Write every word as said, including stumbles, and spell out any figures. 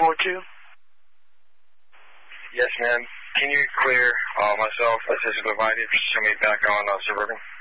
four two? Yes, ma'am. Can you clear uh, myself, assistant provided, for somebody back on uh, Suburban?